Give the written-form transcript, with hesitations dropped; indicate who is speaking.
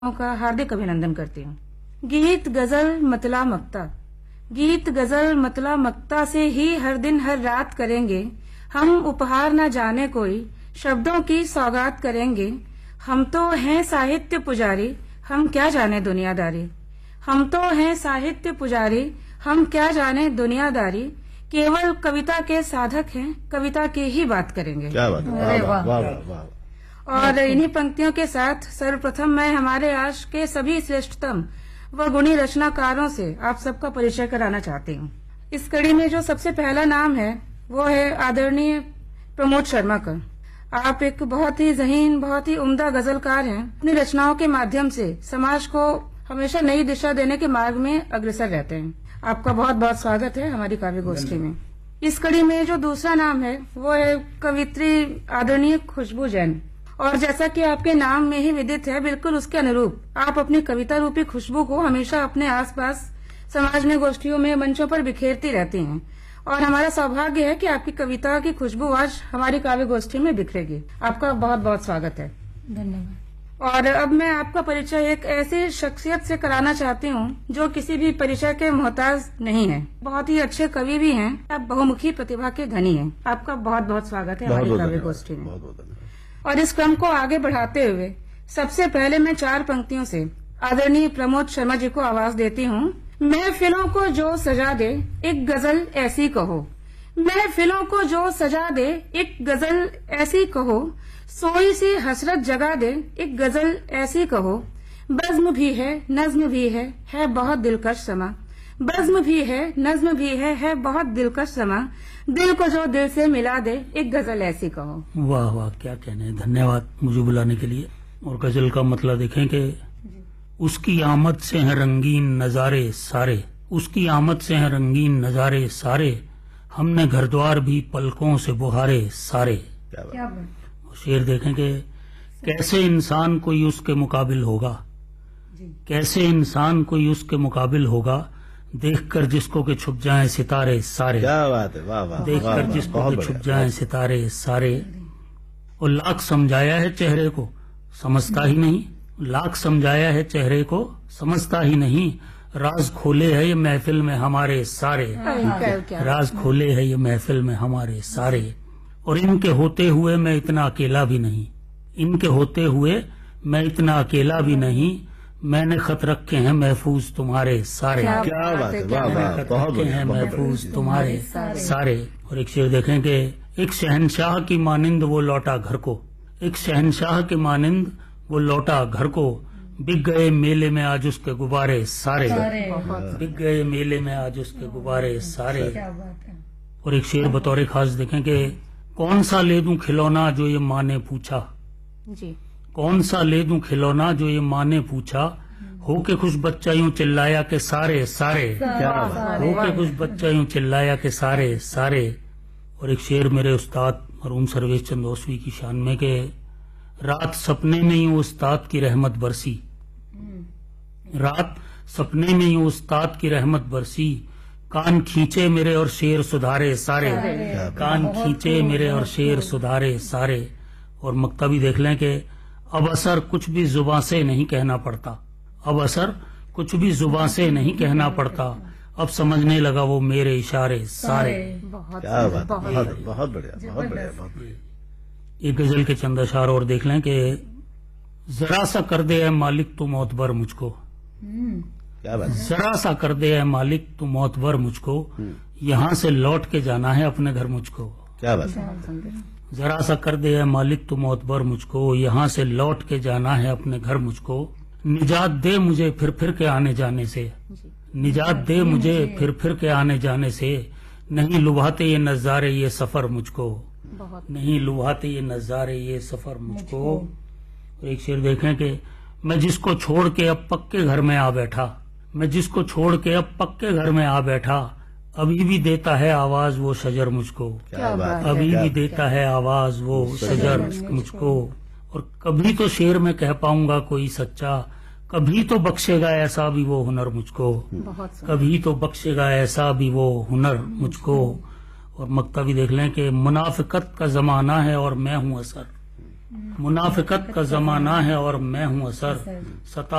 Speaker 1: का हार्दिक अभिनंदन करती हूँ। गीत गजल मतला मक्ता, गीत गजल मतला मक्ता से ही हर दिन हर रात करेंगे हम, उपहार न जाने कोई शब्दों की सौगात करेंगे। हम तो हैं साहित्य पुजारी, हम क्या जाने दुनियादारी। हम तो हैं साहित्य पुजारी, हम क्या जाने दुनियादारी। केवल कविता के साधक हैं, कविता की ही बात करेंगे।
Speaker 2: क्या बात है,
Speaker 1: अरे
Speaker 2: वाह
Speaker 1: वाह।
Speaker 2: वाह वाह।
Speaker 1: और इन्हीं पंक्तियों के साथ सर्वप्रथम मैं हमारे आज के सभी श्रेष्ठतम व गुणी रचनाकारों से आप सबका परिचय कराना चाहती हूँ। इस कड़ी में जो सबसे पहला नाम है वो है आदरणीय प्रमोद शर्मा का। आप एक बहुत ही ज़हीन, बहुत ही उम्दा गजलकार हैं। अपनी रचनाओं के माध्यम से समाज को हमेशा नई दिशा देने के मार्ग में अग्रसर रहते हैं। आपका बहुत बहुत स्वागत है हमारी काव्य गोष्ठी में। इस कड़ी में जो दूसरा नाम है वो है कवित्री आदरणीय खुशबू जैन। और जैसा कि आपके नाम में ही विदित है, बिल्कुल उसके अनुरूप आप अपनी कविता रूपी खुशबू को हमेशा अपने आसपास समाज में, गोष्ठियों में, मंचों पर बिखेरती रहती हैं। और हमारा सौभाग्य है कि आपकी कविता की खुशबू आज हमारी काव्य गोष्ठी में बिखरेगी। आपका बहुत बहुत स्वागत है।
Speaker 3: धन्यवाद।
Speaker 1: और अब मैं आपका परिचय एक ऐसी शख्सियत से कराना चाहती हूँ जो किसी भी परिचय के मोहताज नहीं है। बहुत ही अच्छे कवि भी हैं। आप बहुमुखी प्रतिभा के धनी हैं। आपका बहुत बहुत स्वागत है हमारी काव्य गोष्ठी में।
Speaker 2: बहुत बहुत धन्यवाद।
Speaker 1: और इस क्रम को आगे बढ़ाते हुए सबसे पहले मैं 4 पंक्तियों से आदरणीय प्रमोद शर्मा जी को आवाज देती हूँ। महफिलों को जो सजा दे एक गजल ऐसी कहो, महफिलों को जो सजा दे एक गजल ऐसी कहो, सोई सी हसरत जगा दे एक गजल ऐसी कहो। बज़्म भी है नज्म भी है बहुत दिलकश समा। बज़्म भी है नज्म भी है बहुत दिलकश समा। दिल को जो दिल से मिला दे एक गजल ऐसी कहो।
Speaker 3: वाह वाह, क्या कहने। धन्यवाद मुझे बुलाने के लिए। और गजल का मतलब देखें कि उसकी आमद से हैं रंगीन नजारे सारे, उसकी आमद से हैं रंगीन नजारे सारे, हमने घर द्वार भी पलकों से बुहारे सारे।
Speaker 2: क्या बात।
Speaker 3: शेर देखें कि कैसे इंसान कोई उसके मुकाबिल होगा, कैसे इंसान कोई उसके मुकाबिल होगा, देखकर जिसको के छुप जाएं सितारे सारे।
Speaker 2: क्या बात है, वाह वाह।
Speaker 3: देखकर जिसको के छुप जाएं सितारे सारे। और लाख समझाया है चेहरे को समझता ही नहीं, लाख समझाया है चेहरे को समझता ही नहीं, राज खोले है ये महफिल में हमारे सारे, राज खोले है ये महफिल में हमारे सारे। और इनके होते हुए मैं इतना अकेला भी नहीं, इनके होते हुए मैं इतना अकेला भी नहीं, मैंने खत रखे हैं महफूज तुम्हारे सारे।
Speaker 2: क्या बात है, वाह वाह, बहुत
Speaker 3: रखे हैं
Speaker 2: बढ़िया।
Speaker 3: महफूज तुम्हारे सारे। और एक शेर देखें कि एक शहनशाह की मानिंद वो लौटा घर को, एक शहनशाह की मानिंद वो लौटा घर को, बिक गए मेले में आज उसके गुब्बारे सारे, बिक गए मेले में आज उसके गुब्बारे सारे। और एक शेर बतौर खास देखें कि कौन सा ले दूं खिलौना जो ये माँ ने पूछा
Speaker 1: जी।
Speaker 3: कौन सा ले दूं खिलौना जो ये माँ ने पूछा, होके खुश बच्चा यूं चिल्लाया के सारे सारे, होके खुश बच्चा यूं चिल्लाया के सारे सारे। और एक शेर मेरे उस्ताद मरहूम सर्वेश चंद ओसवी की शान में के रात सपने में यूं उस्ताद की रहमत बरसी, रात सपने में यूं उस्ताद की रहमत बरसी, कान खींचे मेरे और शेर सुधारे सारे, कान खींचे मेरे और शेर सुधारे सारे। और मक्ता भी देख लें कि अब असर कुछ भी जुबां से नहीं कहना पड़ता, अब असर कुछ भी जुबां से नहीं कहना पड़ता, अब समझने लगा वो मेरे इशारे सारे।
Speaker 1: बहुत
Speaker 2: क्या बात,
Speaker 1: बहुत
Speaker 2: बहुत बहुत बढ़िया, बहुत बढ़िया, बहुत बढ़िया।
Speaker 3: एक गजल के चंद अशार और देख लें कि जरा सा कर दे है मालिक तू मौतबर मुझको,
Speaker 2: क्या बात है।
Speaker 3: जरा सा कर दे है मालिक तू मौतबर मुझको, यहाँ से लौट के जाना है अपने घर मुझको।
Speaker 2: क्या बात है।
Speaker 3: जरा सा कर दे है मालिक तू मौतबर मुझको, यहाँ से लौट के जाना है अपने घर मुझको, निजात दे मुझे फिर के आने जाने से, निजात दे मुझे फिर के आने जाने से, नहीं लुभाते ये नजारे ये सफर मुझको, नहीं लुभाते ये नजारे ये सफर मुझको। और एक शेर देखें कि मैं जिसको छोड़ के अब पक्के घर में आ बैठा, मैं जिसको छोड़ के अब पक्के घर में आ बैठा, अभी भी देता है आवाज वो शजर मुझको,
Speaker 2: क्या बात है,
Speaker 3: अभी
Speaker 2: क्या
Speaker 3: भी
Speaker 2: बात
Speaker 3: देता है आवाज वो शजर मुझको। और कभी तो शेर में कह पाऊंगा कोई सच्चा, कभी तो बख्शेगा ऐसा भी वो हुनर मुझको, कभी तो बख्शेगा ऐसा भी वो हुनर मुझको। और मक्ता भी देख लें कि मुनाफिकत का जमाना है और मैं हूँ असर, मुनाफिकत का जमाना है और मैं हूँ असर, सता